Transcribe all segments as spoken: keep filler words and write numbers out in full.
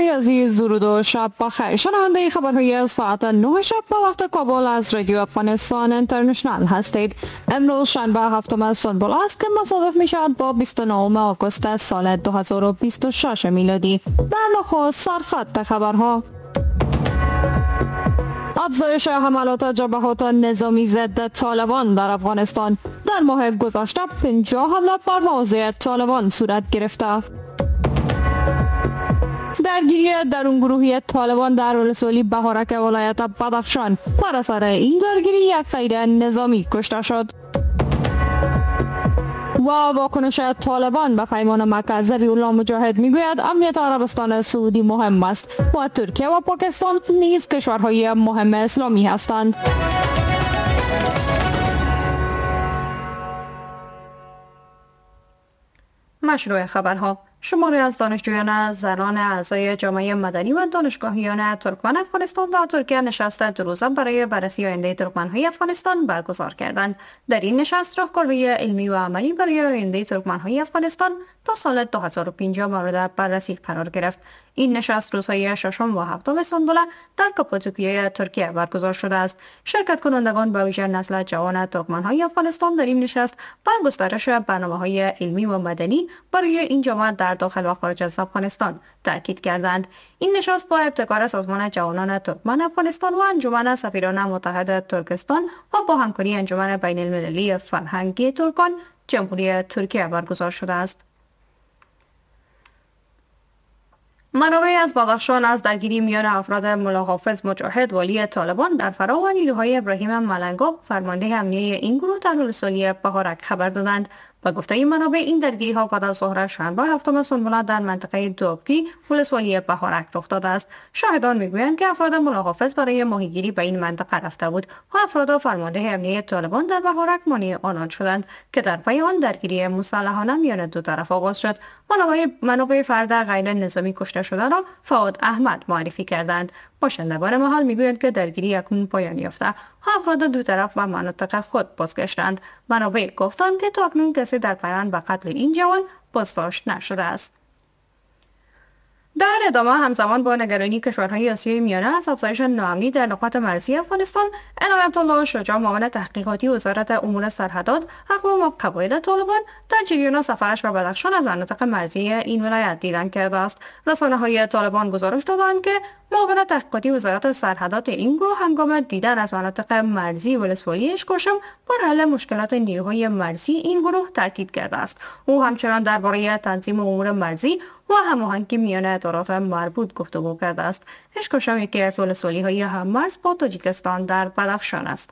های عزیز، درود و شب بخیر. شنونده خبرهای از ساعت نه شب با وقت کابل از رادیو افغانستان اینترنشنال هستید. امروز شنبه هفتم سنبل است که مصادف می شود با بیست و نهم آگوست سال دو هزار و بیست و شش میلادی. در نخست سرخط خبرها: افزایش حملات جبهات نظامی ضد طالبان در افغانستان. در ماه گذشته پنجاه حمله بر مواضع طالبان صورت گرفته. درگیری درون گروهی طالبان در ولسوالی بهارک ولایت بدخشان. بر اثر این درگیری یک قید نظامی کشته شد. و واکنش طالبان به پیمان مکه. ذبیح الله مجاهد میگوید امنیت عربستان سعودی مهم است و ترکیه و پاکستان نیز کشورهای مهم اسلامی هستند. مشروع خبرها: شماری از دانشجویان زنان اعضای جامعه مدنی و دانشگاهیان ترکمن افغانستان در ترکیه نشست دو روزه برای بررسی آینده ترکمن‌های افغانستان برگزار کردند. در این نشست راهکارهای علمی و عملی برای آینده ترکمن‌های افغانستان تا سال دو هزار و پنجاه مورد بررسی قرار گرفت. این نشست روزهای ششم و هفتم سنبل در کاپادوکیای ترکیه برگزار شده است. شرکت کنندگان به ویژه نسل جوان ترکمن‌های افغانستان در این نشست بر گسترش برنامه‌های علمی و مدنی برای این جماعت در داخل و خارج از افغانستان تاکید کردند. این نشست با ابتکار سازمان جوانان ترکمن افغانستان و انجمن سفیران متحد ترکستان و با همکاری انجمن بین المللی فرهنگی ترکان جمهوری ترکیه برگزار شده است. منابع از بدخشان از درگیری میان افراد ملا حافظ مجاهد والی طالبان در فرا و نیروهای ابراهیم ملنگاب فرمانده امنیه این گروه در ولسوالی بهارک خبر دادند. با گفته این منابع این درگیری ها بعد از ظهر شنبه هفتم سنبل در منطقه دوبکی ولسوالی بهارک رخ داده است. شاهدان میگویند که افراد ملا حافظ برای ماهیگیری به این منطقه رفته بود و افراد فرمانده امنیه طالبان در بهارک مانع آنان شدند که در پی آن درگیری مسلحانه میان دو طرف آغاز شد. منابع منابع فرد غیر نظامی کشته شده را فؤاد احمد معرفی کردند. باشندگان محل میگویند که درگیری اکنون پایان یافته و افراد دو طرف به مناطق خود بازگشتند. منابع گفتند که تا اکنون کسی در پیوند به قتل این جوان بازداشت نشده است. در ادامه همزمان با نگرانی کشورهای آسیای میانه از افزایش ناامنی در نقاط مرزی افغانستان، عنایت الله شجاع معاون تحقیقاتی وزارت امور سرحدات اقوام قبایل طالبان در جریان سفرش به بدخشان از مناطق مرزی این ولایت دیدن کرده است. رسانه‌های طالبان گزارش دادند که معاون تحقیقاتی وزارت سرحدات این گروه هنگام دیدن از مناطق مرزی ولسوالی اشکاشم بر حل مشکلات نیروهای مرزی این گروه تاکید کرده است. او همچنان درباره تنظیم امور مرزی و هماهنگی میان ادارات مربوط گفتگو کرده است. اشکاشم یکی از ولسوالی‌های هم‌مرز با تاجیکستان در بدخشان است.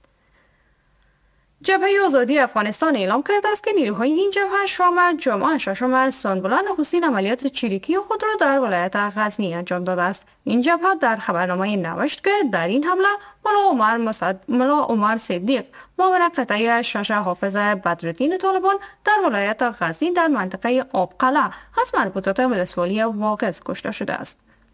جبهه آزادی افغانستان اعلام کرده است که نیروهای این جبهه شام جمعه ششم سنبل نخستین عملیات چریکی خود را در ولایت غزنی انجام داده است. این جبهه در خبرنامه نوشت که در این حمله ملا عمر مصد... ملا عمر صدیق معاون قطعه شش حافظ بدرالدین طالبان در ولایت غزنی در منطقه آبقلعه از مربوطات ولسوالی واقظ کشته شده است.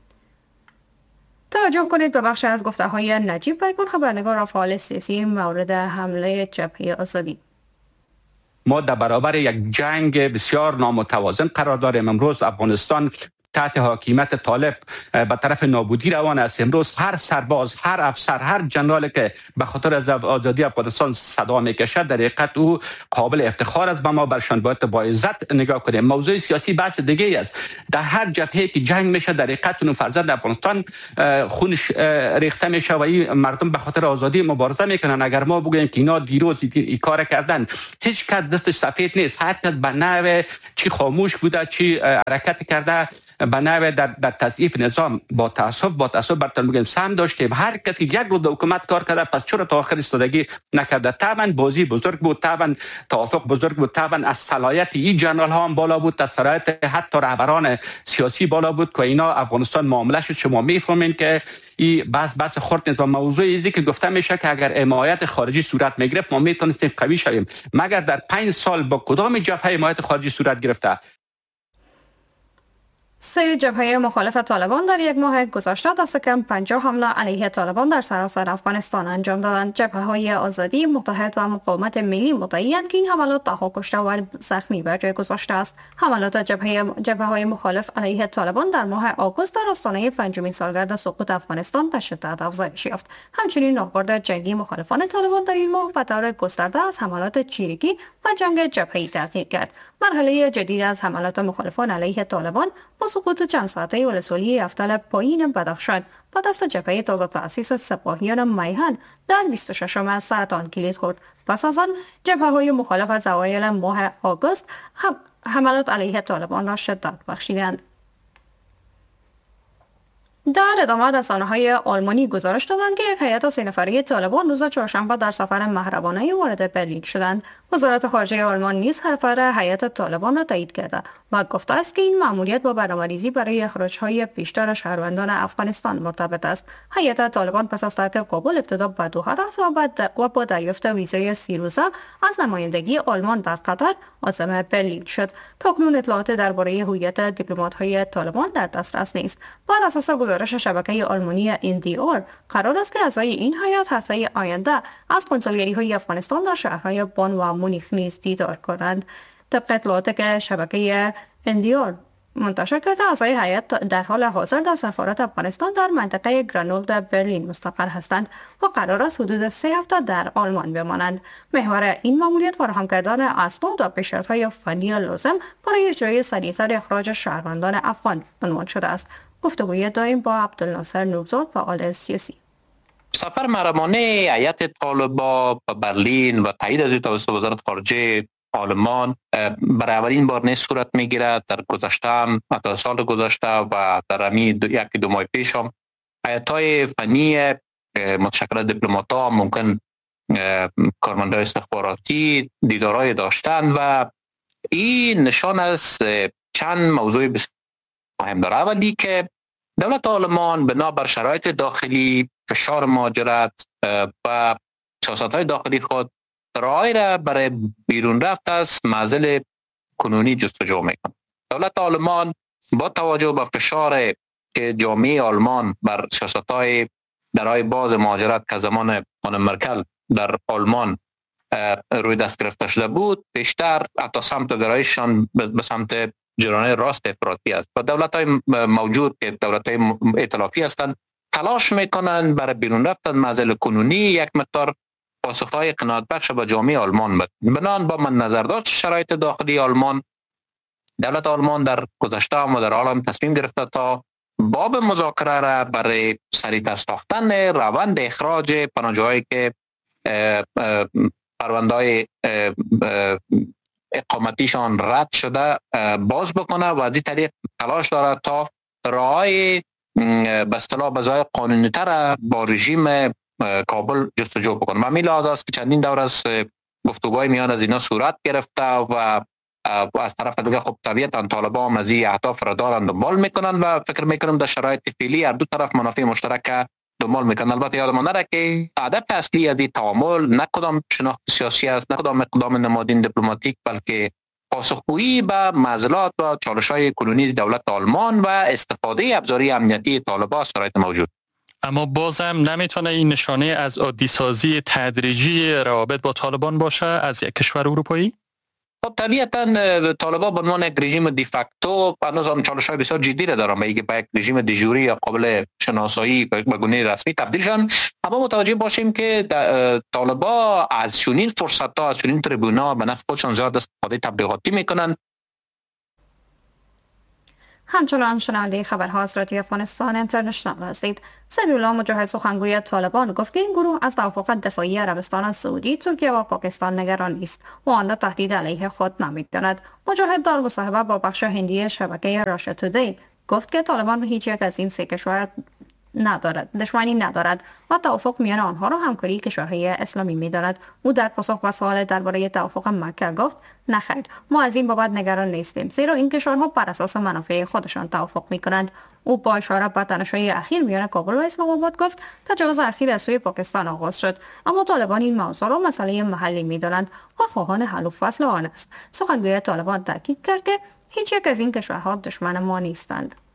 توجه کنید به بخش از گفته های نجیب بیگون، خبرنگار و فعال سیاسی مورد حمله جبهه آزادی. ما در برابر یک جنگ بسیار نامتوازن قرار داریم. امروز افغانستان تحت حاکمیت طالب به طرف نابودی روان است. امروز هر سرباز، هر افسر، هر جنرال که به خاطر از آزادی افغانستان صدا میکشد در حقیقت او قابل افتخار است و ما برشان باید با عزت نگاه کنیم. موضوع سیاسی بحث دیگه است. در هر جبهه که جنگ میشه در حقیقت اون فرزند افغانستان خونش ریخته میشه و این مردم به خاطر آزادی مبارزه میکنن. اگر ما بگوییم که اینا دیروز این کار کردن، هیچ کس دستش سفید نیست. حتی به نوع چی خاموش بوده، چی حرکت کرده، به نوع در, در تضعیف نظام با تعصب با تعصب برتون میگیم سهم داشته. هر کسی یک روز حکومت کار کرده، پس چرا تا آخر ایستادگی نکرده؟ طبعا بازی بزرگ بود، طبعا توافق بزرگ بود، طبعا از صلاحیت این جنرال ها هم بالا بود، از صلاحیت حتی رهبران سیاسی بالا بود که اینا افغانستان معامله شد. شما میفهمین که این بس بس خورد نیست. و موضوع ایزی که گفته میشه که اگر حمایت خارجی صورت میگرفت ما میتونستیم قوی شویم. مگر در پنج سال با کدام جبهه حمایت خارجی صورت گرفته؟ سه جبهه مخالف طالبان در یک ماه گذشته دست کم پنجاه حمله علیه طالبان در سراسر افغانستان انجام دادند. جبهه های آزادی، متحد و مقاومت ملی مدعی‌اند که این حملات ده کشته و زخمی بر جای گذاشته است. حملات جبهه جبهه های مخالف علیه طالبان در ماه آگوست در آستانه پنجمین سالگرد سقوط افغانستان به شدت افزایش یافت. همچنین راهبرد جنگی مخالفان طالبان در این ماه به طور گسترده از حملات چیرگی و جنگ جبهه‌ای تغییر کرد. مرحله جدید از حملات مخالفان علیه طالبان با سقوط چند ساعته ولسوالی افتال پایین بدخشان با دست جبهه تازه تأسیس سپاهیان میهن در بیست و ششم سرطان کلید خورد. پس از آن جبهه های مخالف از اوایل ماه آگوست هم حملات علیه طالبان را شدت بخشیدند. در ادامه رسانه‌های آلمانی گزارش دادند که یک هیئت سه نفره طالبان روز چهارشنبه در سفر مهربانانه وارد برلین شدند. وزارت خارجه آلمان نیز سفر هیئت طالبان را تایید کرده و گفته است که این مأموریت با برنامه‌ریزی برای اخراج‌های پیشتر شهروندان افغانستان مرتبط است. هیئت طالبان پس از ترک کابل ابتدا به دوحه رفت و بعد و با دریافت ویزای سی روزه از نمایندگی آلمان در قطر عازم برلین شد. تاکنون اطلاعات درباره هویت دیپلمات‌های طالبان در دسترس نیست. بر اساس گزارش شبکه آلمانی ان دی آر قرار است که اعضای این هیئت هفته آینده از کنسولگری‌های افغانستان در شهرهای بان و مونیخ نیز دیدار کنند. طبق اطلاعاتی که شبکه ان دی آر منتشر کرده، اعضای هیئت در حال حاضر در سفارت افغانستان در منطقه گرانولد برلین مستقر هستند و قرار است حدود سه هفته در آلمان بمانند. محور این مأموریت فراهم کردن اسناد و پیشرفت‌های فنی لازم برای اجرای سریع‌تر اخراج شهروندان افغان عنوان شده است. گفتگوی داریم با عبدالناصر نوبزاد فعال سیاسی. سفر مهربانه هیئت طالبان به برلین و تایید از توسط وزارت خارجه آلمان برای اولین بار نیز صورت میگیرد. در گذشته هم در سال گذشته و در همین دو یک دو ماه پیش هم هیئت‌های فنی متشکل از دیپلمات‌ها ممکن کارمندان استخباراتی دیدارهای داشتند و این نشان از چند موضوع بسیار مهم داره. اولی که دولت آلمان بنا بر شرایط داخلی، فشار مهاجرت و سیاست‌های داخلی خود رای را برای بیرون رفت از معضل کنونی جستجو میکنه. دولت آلمان با توجه به فشار که جامعه آلمان بر سیاست‌های درهای باز مهاجرت که زمان خانم مرکل در آلمان روی دست گرفته شده بود، بیشتر حتی سمت گرایششان به سمت جرانه راست افراطی است و دولت‌های موجود که دولت‌های ائتلافی هستند تلاش میکنند برای بیرون رفتن معضل کنونی یک مقدار پاسخهای قناعت بخش به جامعه آلمان بد. بنان با من نظرداشت شرایط داخلی آلمان، دولت آلمان در گذشته و در حال هم تصمیم گرفته تا باب مذاکره را برای سریعتر ساختن روند اخراج پناهجویانی که پرونده‌های اقامتیشان رد شده باز بکنه و از این طریق تلاش دارد تا راه‌های به اصطلاح بزای قانونی تر با رژیم کابل جستجو بکنه. و همین لحاظ است که چندین دور از گفتگوهای میان از اینا صورت گرفته و از طرف دیگه خب طبیعتا طالبان هم از این اهداف را دارن دنبال میکنن و فکر میکنم در شرایط فعلی هر دو طرف منافع مشترک دنبال میکنن. البته یادمان نره که هدف اصلی از این تعامل نه کدام شناخت سیاسی است، نه کدام اقدام نمادین دیپلماتیک، بلکه پاسخگویی به معضلات و چالش‌های کنونی دولت آلمان و استفاده ابزاری امنیتی طالبان از شرایط موجود. اما بازم نمیتونه این نشانه از عادی سازی تدریجی روابط با طالبان باشه از یک کشور اروپایی؟ خب طبیعتا طالبان به عنوان یک رژیم دیفکتو هنوز هم چالش‌های بسیار جدی را دارن، میگه به یک رژیم دیجوری یا قابل شناسایی به گونه رسمی تبدیل شدن. اما متوجه باشیم که طالبان از چنین فرصت‌ها، از چنین تریبون‌ها به نفع خودشان زیاد استفاده تبلیغاتی میکنن. همچنان شنونده خبرها از رادیو افغانستان اینترنشنال هستید. سمی‌الله مجاهد سخنگوی طالبان گفت که این گروه از توافق دفاعی عربستان سعودی، ترکیه و پاکستان نگران نیست و آن را تهدید علیه خود نمی‌داند. مجاهد در مصاحبه با بخش هندی شبکه راشا تودی گفت که طالبان هیچ یک از این سه کشور ندارد دشمنی ندارد و توافق میان آنها را همکاری کشورهای اسلامی می‌داند. او در پاسخ به سوال درباره توافق مکه گفت نه خیر، ما از این بابت نگران نیستیم، زیرا این کشورها بر اساس منافع خودشان توافق می‌کنند. او با اشاره به تنش‌های اخیر میان کابل و اسلام آباد گفت تجاوز اخیر از سوی پاکستان آغاز شد، اما طالبان این موضوع را مسئله محلی می‌دانند و خواهان حل و فصل آن است. سخنگوی طالبان تاکید کرد که هیچ یک از این کشورها دشمن ما نیستند.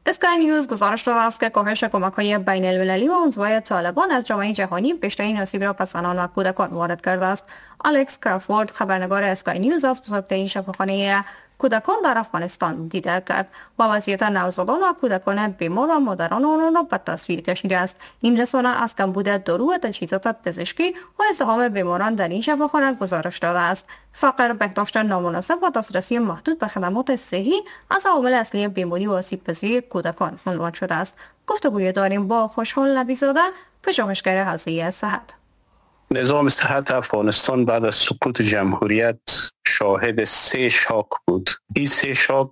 اسکای نیوز گزارش داده است که کاهش کمک‌های بین‌المللی و انزوای طالبان از جامعه جهانی بیشترین آسیب را به زنان و کودکان وارد کرده است. الکس کرافورد خبرنگار اسکای نیوز از بزرگترین شفاخانه کودکان در افغانستان دیدار کرد و وضعیت نوزادان و کودکان بیمار و مادران آنان را به تصویر کشیده است. این رسانه از کمبود دارو و تجهیزات پزشکی و ازدحام بیماران در این شفاخانه گزارش داده است. فقر، بهداشت نامناسب و دسترسی محدود به خدمات صحی از عوامل اصلی بیماری و آسیب‌پذیری کودکان عنوان شده است. گفتگوی داریم با خوشحال نبی‌زاده، پژوهشگر حوزه صحت. نظام صحت افغانستان بعد از سقوط جمهوریت شاهد سه شاک بود. این سه شاک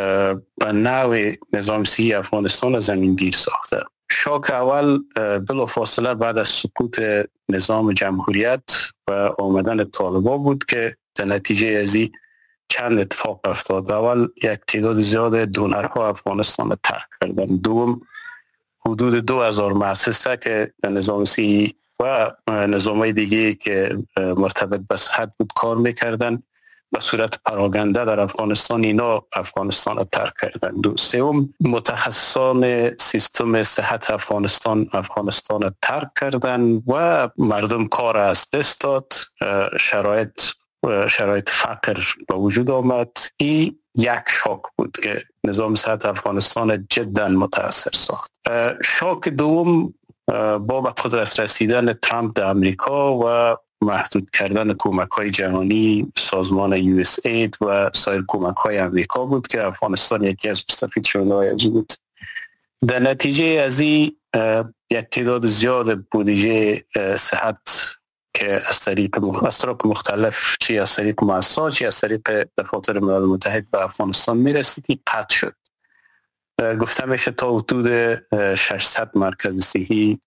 به نوع نظام صحی افغانستان زمین گیر ساخته. شاک اول بلافاصله بعد از سقوط نظام جمهوریت و آمدن طالبان بود که در نتیجه از این چند اتفاق افتاد. اول یک تعداد زیاد دونرها افغانستان را ترک کردن. دوم حدود دو هزار مؤسسه که در نظام صحی و نظام‌های دیگه که مرتبط به صحت بود کار میکردن به صورت پراگنده در افغانستان، اینا افغانستان را ترک کردن. دو سوم متخصصان سیستم صحت افغانستان افغانستان را ترک کردن و مردم کار از دست داد. شرایط شرایط فقر به وجود آمد. این یک شاک بود که نظام صحت افغانستان جدا متاثر ساخت. شاک دوم با به قدرت رسیدن ترامپ در امریکا و محدود کردن کمک‌های جهانی، سازمان یو اس اید و سایر کمک‌های امریکا بود که افغانستان یکی از مستفید شده‌های از بود. در نتیجه از این یک تعداد زیاد بودجه صحت که از طریق مختلف مختلف چی از طریق مؤسسات چی از طریق دفاتر ملل متحد به افغانستان میرسید قطع شد. گفته میشه تا حدود ششصد مرکز صحی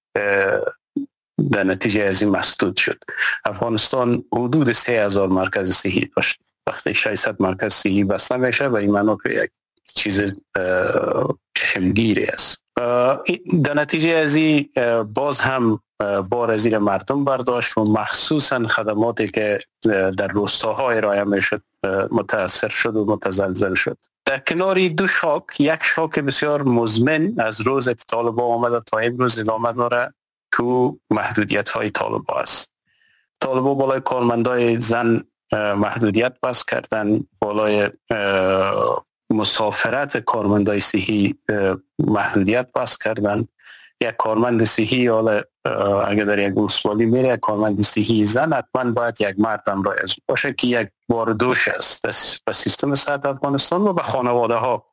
در نتیجه از این مسدود شد. افغانستان حدود سه هزار مرکز صحی داشت. وقتی ششصد مرکز صحی بسته میشه و این معنی که یک چیز چشمگیری است. در نتیجه از این باز هم بار از زیر مردم برداشت و مخصوصا خدماتی که در روستاها ارائه میشد متاثر شد و متزلزل شد. در کنار دو شاک، یک شاک بسیار مزمن از روز که طالبان آمده تا امروز ادامه داره که محدودیت های طالبان است. طالبان بالای کارمندای زن محدودیت بس کردن، بالای مسافرت کارمندای صحی محدودیت بس کردن. یک کارمند صحی حالا اگر در یک ولسوالی میره یک کارمند صحی زن حتما باید یک مردم رایج باشه که یک بار دوش است به سیستم صحت افغانستان و به خانواده ها.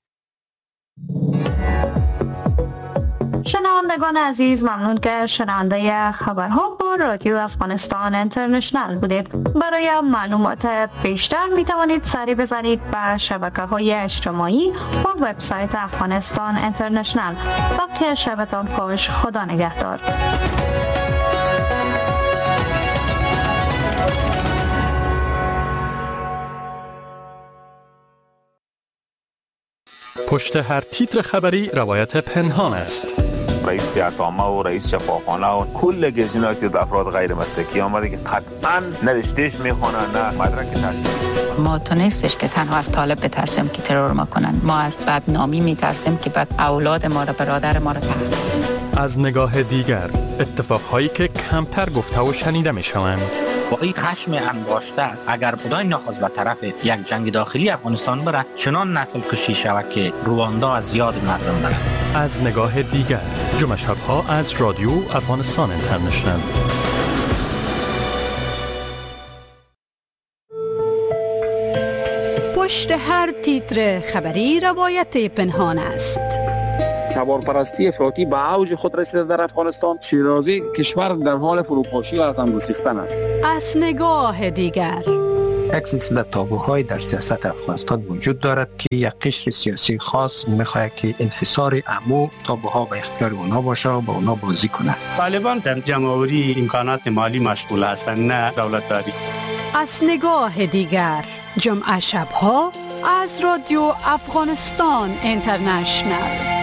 شنوندگان عزیز، ممنون که شنونده خبرها با رادیو افغانستان اینترنشنال بودید. برای معلومات بیشتر می توانید سری بزنید به شبکه‌های اجتماعی و وبسایت افغانستان اینترنشنال. باقی شبتان خوش. خدا نگهدار. پشت هر تیتر خبری روایت پنهان است. رئیس اتامه و رئیس شفاخانه و کل گزینه‌ای که افراد غیر مسلکی آمده که قطعاً نه رشتهش میخوانن نه مدرک تحصیل. ما تو نیستش که تنها از طالب بترسیم که ترور ما کنن. ما از بدنامی میترسیم که بعد اولاد ما را برادر ما را تهدید. از نگاه دیگر اتفاقهایی که کمتر گفته و شنیده میشوند. با این خشم انباشته اگر خدای نخواست به طرف یک جنگ داخلی افغانستان بره چنان نسل کشی شود که رواندا از یاد مردم بره. از نگاه دیگر جمعه شب‌ها از رادیو افغانستان اینترنشنال. پشت هر تیتر خبری روایت پنهان است. تبارپرستی افراطی به اوج خود رسیده در افغانستان. شیرازی کشور در حال فروپاشی و از هم گسیختن است. از نگاه دیگر یک سلسله تابوهای در سیاست افغانستان وجود دارد که یک قشر سیاسی خاص میخواهد که انحصار عمو تابوها به اختیار اونا باشه و با اونا بازی کنه. طالبان در جمع‌آوری امکانات مالی مشغول هستند نه دولتداری. از نگاه دیگر جمعه شب‌ها از رادیو افغانستان اینترنشنال.